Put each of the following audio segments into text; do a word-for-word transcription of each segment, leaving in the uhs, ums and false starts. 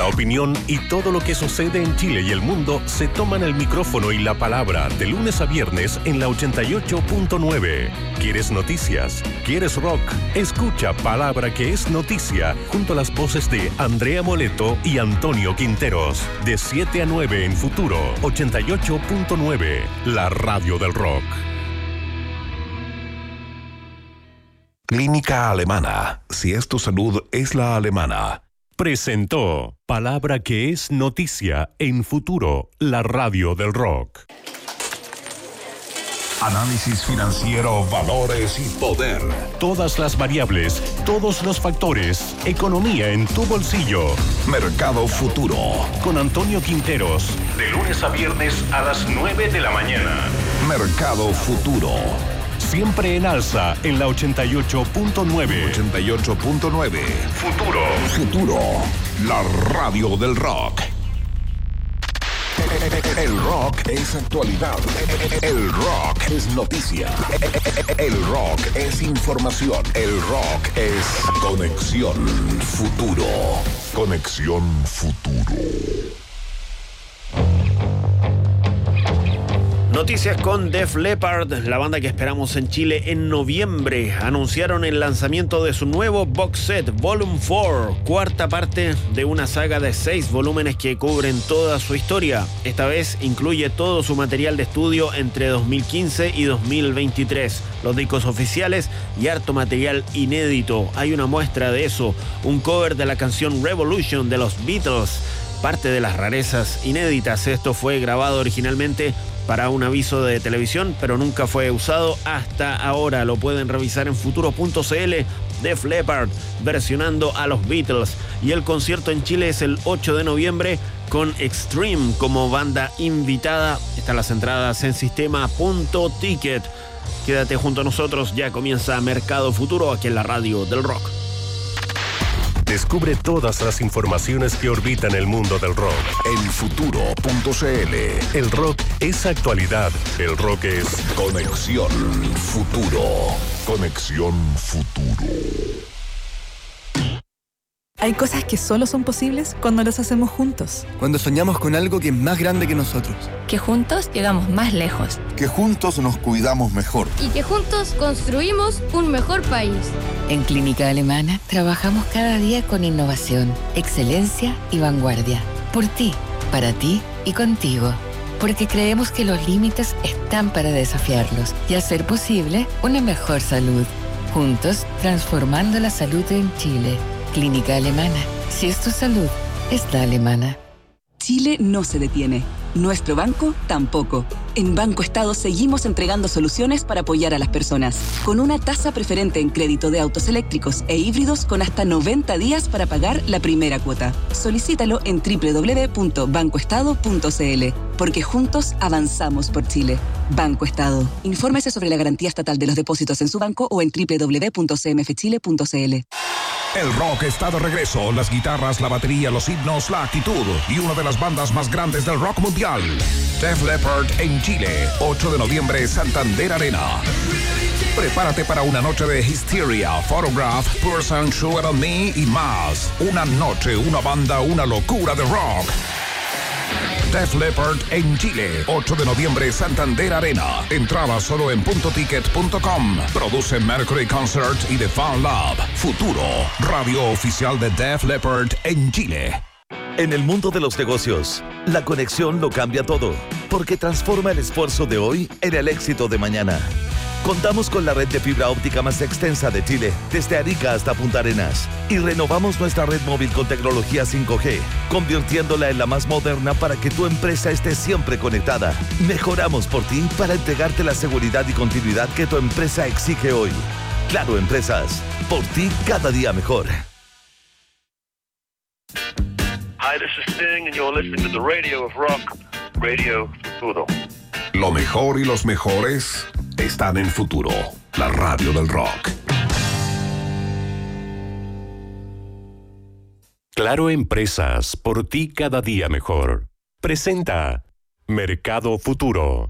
La opinión y todo lo que sucede en Chile y el mundo se toman el micrófono y la palabra de lunes a viernes en la ochenta y ocho punto nueve. ¿Quieres noticias? ¿Quieres rock? Escucha Palabra que es noticia junto a las voces de Andrea Moleto y Antonio Quinteros. De siete a nueve en Futuro ochenta y ocho punto nueve, la radio del rock. Clínica Alemana. Si es tu salud, es la alemana. Presentó Palabra que es noticia en Futuro, la radio del rock. Análisis financiero, valores y poder. Todas las variables, todos los factores, economía en tu bolsillo. Mercado Futuro. Con Antonio Quinteros, de lunes a viernes a las nueve de la mañana. Mercado Futuro. Siempre en alza en la ochenta y ocho punto nueve. ochenta y ocho punto nueve. Futuro. Futuro. La radio del rock. El rock es actualidad. El rock es noticia. El rock es información. El rock es conexión futuro. Conexión futuro. Noticias con Def Leppard, la banda que esperamos en Chile en noviembre. Anunciaron el lanzamiento de su nuevo box set, Volume cuatro, cuarta parte de una saga de seis volúmenes que cubren toda su historia. Esta vez incluye todo su material de estudio entre dos mil quince y dos mil veintitrés, los discos oficiales y harto material inédito. Hay una muestra de eso, un cover de la canción Revolution de los Beatles, parte de las rarezas inéditas. Esto fue grabado originalmente para un aviso de televisión, pero nunca fue usado hasta ahora. Lo pueden revisar en futuro punto cl. Def Leppard versionando a los Beatles. Y el concierto en Chile es el ocho de noviembre con Extreme como banda invitada. Están las entradas en sistema punto ticket. Quédate junto a nosotros, ya comienza Mercado Futuro aquí en la radio del rock. Descubre todas las informaciones que orbitan el mundo del rock en futuro punto cl. El rock es actualidad. El rock es conexión futuro. Conexión futuro. Hay cosas que solo son posibles cuando las hacemos juntos. Cuando soñamos con algo que es más grande que nosotros. Que juntos llegamos más lejos. Que juntos nos cuidamos mejor. Y que juntos construimos un mejor país. En Clínica Alemana trabajamos cada día con innovación, excelencia y vanguardia. Por ti, para ti y contigo. Porque creemos que los límites están para desafiarlos y hacer posible una mejor salud. Juntos, transformando la salud en Chile. Clínica Alemana. Si es tu salud, es la alemana. Chile no se detiene. Nuestro banco tampoco. En Banco Estado seguimos entregando soluciones para apoyar a las personas. Con una tasa preferente en crédito de autos eléctricos e híbridos con hasta noventa días para pagar la primera cuota. Solicítalo en doble u doble u doble u punto banco estado punto cl. Porque juntos avanzamos por Chile. Banco Estado. Infórmese sobre la garantía estatal de los depósitos en su banco o en doble u doble u doble u punto c m f chile punto c l. El rock está de regreso. Las guitarras, la batería, los himnos, la actitud y una de las bandas más grandes del rock mundial. Def Leppard en Chile, ocho de noviembre, Santander Arena. Prepárate para una noche de Hysteria, Photograph, Person, Sugar on Me y más. Una noche, una banda, una locura de rock. Def Leppard en Chile, ocho de noviembre, Santander Arena. Entrada solo en punto ticket punto com. Produce Mercury Concert y The Fan Lab. Futuro, radio oficial de Def Leppard en Chile. En el mundo de los negocios, la conexión lo cambia todo, porque transforma el esfuerzo de hoy en el éxito de mañana. Contamos con la red de fibra óptica más extensa de Chile, desde Arica hasta Punta Arenas. Y renovamos nuestra red móvil con tecnología cinco G, convirtiéndola en la más moderna para que tu empresa esté siempre conectada. Mejoramos por ti para entregarte la seguridad y continuidad que tu empresa exige hoy. Claro Empresas, por ti cada día mejor. Hi, this is Sting and you're listening to the radio of rock, Radio Futuro. Lo mejor y los mejores están en Futuro, la radio del rock. Claro Empresas, por ti cada día mejor. Presenta Mercado Futuro.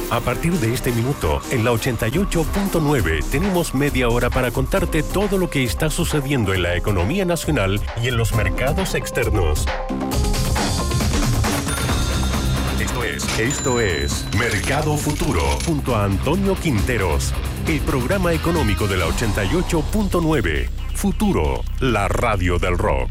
A partir de este minuto, en la ochenta y ocho punto nueve tenemos media hora para contarte todo lo que está sucediendo en la economía nacional y en los mercados externos. Esto es, esto es Mercado Futuro, junto a Antonio Quinteros, el programa económico de la ochenta y ocho punto nueve. Futuro, la radio del rock.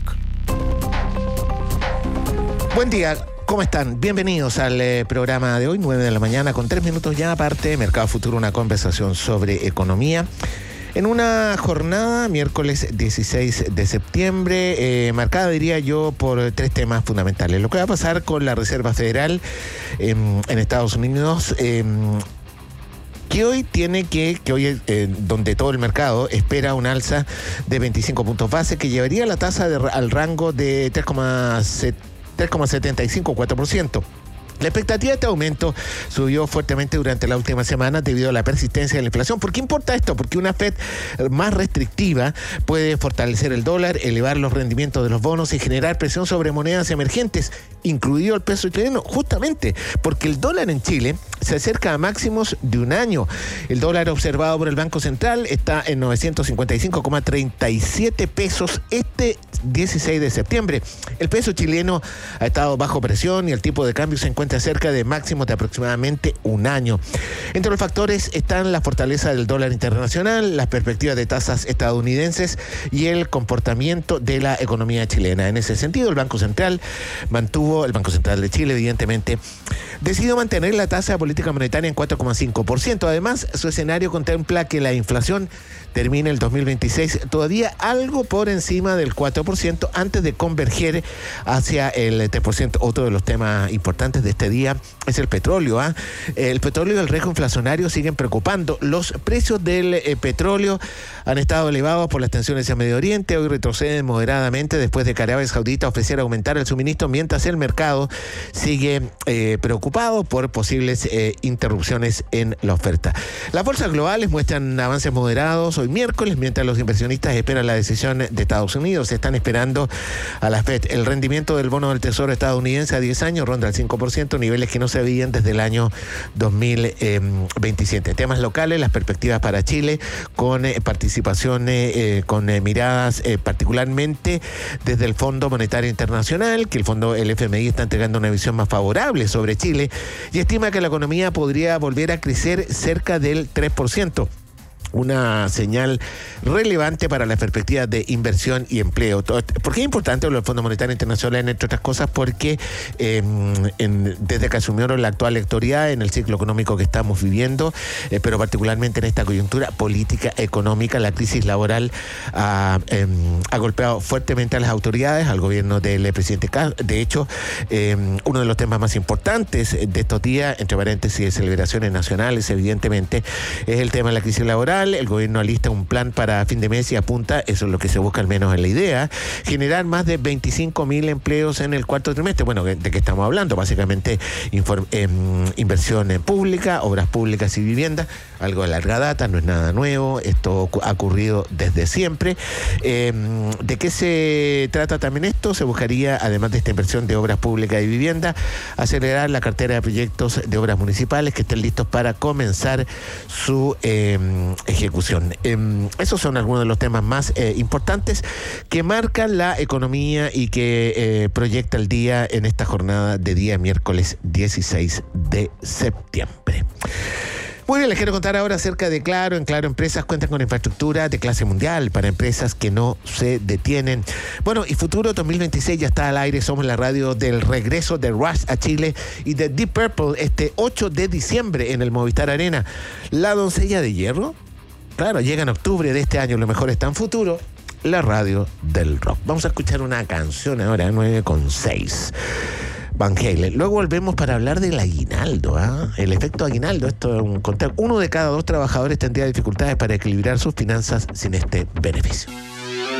Buen día. ¿Cómo están? Bienvenidos al eh, programa de hoy, nueve de la mañana, con tres minutos ya aparte. Mercado Futuro, una conversación sobre economía. En una jornada, miércoles dieciséis de septiembre, eh, marcada, diría yo, por tres temas fundamentales. Lo que va a pasar con la Reserva Federal eh, en Estados Unidos, eh, que hoy tiene que, que hoy eh, donde todo el mercado espera un alza de veinticinco puntos base, que llevaría la tasa de, al rango de tres coma setenta y cinco, cuatro por ciento. La expectativa de este aumento subió fuertemente durante la última semana debido a la persistencia de la inflación. ¿Por qué importa esto? Porque una Fed más restrictiva puede fortalecer el dólar, elevar los rendimientos de los bonos y generar presión sobre monedas emergentes, incluido el peso chileno, justamente porque el dólar en Chile se acerca a máximos de un año. El dólar observado por el Banco Central está en novecientos cincuenta y cinco coma treinta y siete pesos este dieciséis de septiembre. El peso chileno ha estado bajo presión y el tipo de cambio se encuentra cerca de máximos de aproximadamente un año. Entre los factores están la fortaleza del dólar internacional, las perspectivas de tasas estadounidenses y el comportamiento de la economía chilena. En ese sentido, el Banco Central mantuvo, el Banco Central de Chile, evidentemente, decidió mantener la tasa de política monetaria en cuatro coma cinco por ciento. Además, su escenario contempla que la inflación termine el dos mil veintiséis todavía algo por encima del cuatro por ciento antes de converger hacia el tres por ciento. Otro de los temas importantes de este día es el petróleo. ¿eh? El petróleo y el riesgo inflacionario siguen preocupando. Los precios del eh, petróleo han estado elevados por las tensiones en Medio Oriente. Hoy retroceden moderadamente después de que Arabia Saudita ofreciera aumentar el suministro, mientras el mercado sigue eh, preocupado por posibles eh, interrupciones en la oferta. Las bolsas globales muestran avances moderados hoy miércoles, mientras los inversionistas esperan la decisión de Estados Unidos. Se están esperando a la Fed. El rendimiento del bono del Tesoro estadounidense a diez años ronda el cinco por ciento, niveles que no se veían desde el año dos mil veintisiete. Temas locales, las perspectivas para Chile, con eh, participación, eh, con eh, miradas eh, particularmente desde el Fondo Monetario Internacional, que el fondo, el F M I, está entregando una visión más favorable sobre Chile y estima que la economía podría volver a crecer cerca del tres por ciento. Una señal relevante para las perspectivas de inversión y empleo. ¿Por qué es importante el Fondo Monetario Internacional? Entre otras cosas porque eh, en, desde que asumieron la actual autoridad en el ciclo económico que estamos viviendo, eh, pero particularmente en esta coyuntura política económica, la crisis laboral ha, eh, ha golpeado fuertemente a las autoridades, al gobierno del presidente Castro. De hecho, eh, uno de los temas más importantes de estos días, entre paréntesis de celebraciones nacionales, evidentemente, es el tema de la crisis laboral. El gobierno alista un plan para fin de mes y apunta, eso es lo que se busca al menos en la idea, generar más de veinticinco mil empleos en el cuarto trimestre. Bueno, ¿de qué estamos hablando? Básicamente inform, eh, inversión pública, obras públicas y vivienda, algo de larga data, no es nada nuevo, esto ha ocurrido desde siempre. Eh, ¿De qué se trata también esto? Se buscaría, además de esta inversión de obras públicas y vivienda, acelerar la cartera de proyectos de obras municipales que estén listos para comenzar su eh, ejecución. Eh, esos son algunos de los temas más eh, importantes que marcan la economía y que eh, proyecta el día en esta jornada de día miércoles dieciséis de septiembre. Muy bien, les quiero contar ahora acerca de Claro. En Claro Empresas cuentan con infraestructura de clase mundial para empresas que no se detienen. Bueno, y Futuro dos mil veintiséis ya está al aire. Somos la radio del regreso de Rush a Chile y de Deep Purple este ocho de diciembre en el Movistar Arena. La doncella de hierro, claro, llega en octubre de este año. Lo mejor está en Futuro, la radio del rock. Vamos a escuchar una canción ahora, nueve con seis. Van Halen. Luego volvemos para hablar del aguinaldo, ¿eh? El efecto aguinaldo. Esto es un contexto. Uno de cada dos trabajadores tendría dificultades para equilibrar sus finanzas sin este beneficio.